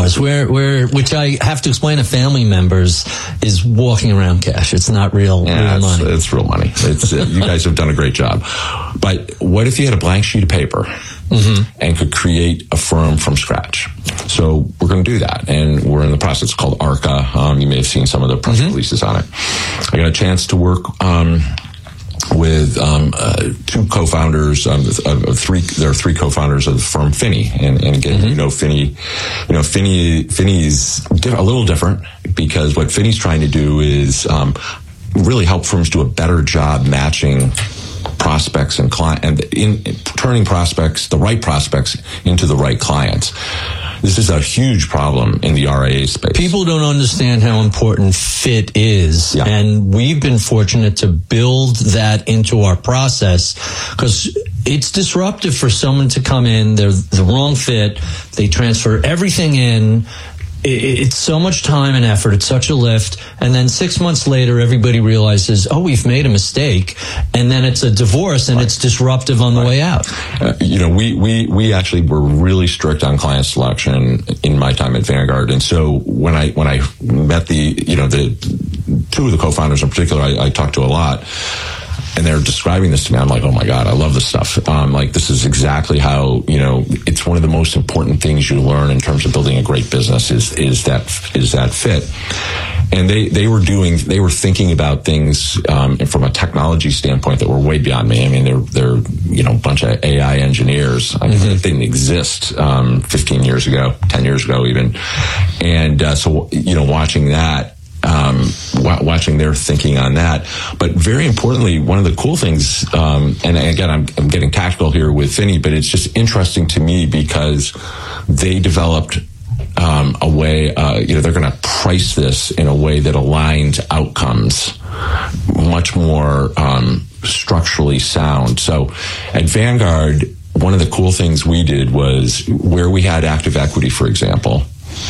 which I have to explain to family members is walking around cash. It's not real money. It's real money. It's you guys have done a great job. But what if you had a blank sheet of paper and could create a firm from scratch? So we're going to do that, and we're in the process. It's called ARCA. You may have seen some of the press releases on it. I got a chance to work with two co-founders of three. There are three co-founders of the firm Finney, and again, Finney is a little different, because what Finney's trying to do is really help firms do a better job matching prospects and client, and in turning prospects, the right prospects, into the right clients. This is a huge problem in the RIA space. People don't understand how important fit is, and we've been fortunate to build that into our process, because it's disruptive for someone to come in, they're the wrong fit, they transfer everything in. It's so much time and effort. It's such a lift. And then 6 months later, everybody realizes, we've made a mistake. And then it's a divorce, and it's disruptive on the way out. We actually were really strict on client selection in my time at Vanguard. And so when I met the two of the co-founders in particular, I talked to a lot. And they're describing this to me. I'm like, oh my God, I love this stuff. This is exactly how, it's one of the most important things you learn in terms of building a great business is that fit. And they were thinking about things, from a technology standpoint that were way beyond me. I mean, they're a bunch of AI engineers. I mean, they didn't exist, 15 years ago, 10 years ago even. And, so, watching that, watching their thinking on that. But very importantly, one of the cool things, and again, I'm getting tactical here with Finney, but it's just interesting to me because they developed a way, they're going to price this in a way that aligns outcomes much more structurally sound. So at Vanguard, one of the cool things we did was where we had active equity, for example,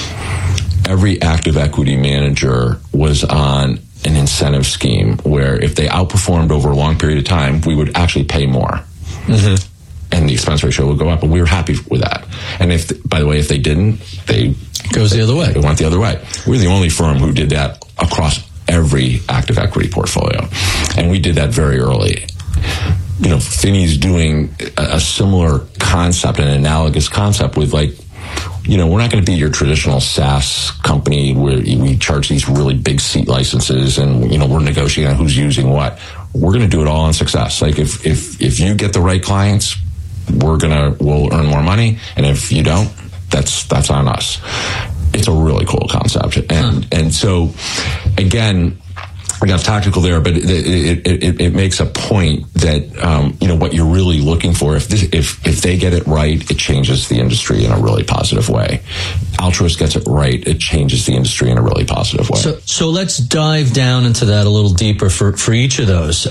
every active equity manager was on an incentive scheme where if they outperformed over a long period of time, we would actually pay more. And the expense ratio would go up, and we were happy with that. And by the way, if they didn't, it goes the other way. It went the other way. We're the only firm who did that across every active equity portfolio. And we did that very early. Finney's doing a similar concept, an analogous concept with we're not going to be your traditional SaaS company where we charge these really big seat licenses and, we're negotiating on who's using what. We're going to do it all on success. If you get the right clients, we'll earn more money. And if you don't, that's on us. It's a really cool concept. And so again, I got tactical there, but it makes a point that what you're really looking for. If they get it right, it changes the industry in a really positive way. Altruist gets it right, it changes the industry in a really positive way. So let's dive down into that a little deeper for each of those.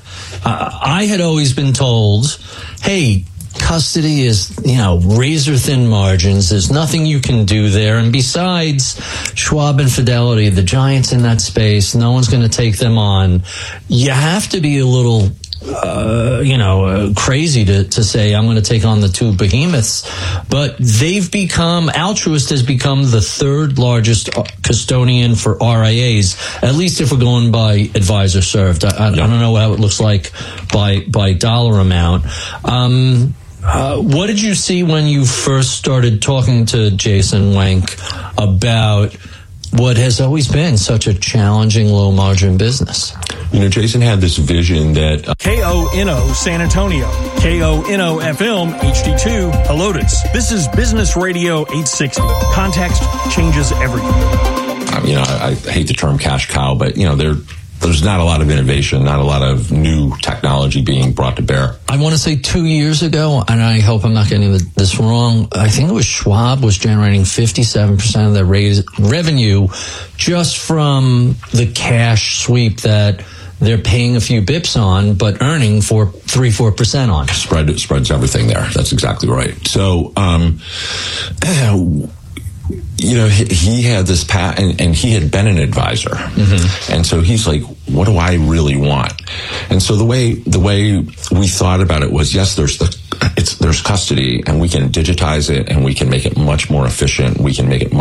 I had always been told, hey, custody is, razor thin margins. There's nothing you can do there. And besides Schwab and Fidelity, the giants in that space, no one's going to take them on. You have to be a little, crazy to say, I'm going to take on the two behemoths. But Altruist has become the third largest custodian for RIAs, at least if we're going by advisor served. I don't know how it looks like by dollar amount. What did you see when you first started talking to Jason Wenk about what has always been such a challenging low-margin business? Jason had this vision that... KONO San Antonio, KONO FM HD2 Helotes. This is Business Radio 860. Context changes everything. I hate the term cash cow, but, there's not a lot of innovation, not a lot of new technology being brought to bear. I want to say 2 years ago, and I hope I'm not getting this wrong, I think it was Schwab was generating 57% of their revenue just from the cash sweep that they're paying a few bips on, but earning 3-4% on. Spreads everything there. That's exactly right. So, he had this path, and he had been an advisor, and so he's like, "What do I really want?" And so the way we thought about it was, yes, there's custody, and we can digitize it, and we can make it much more efficient. We can make it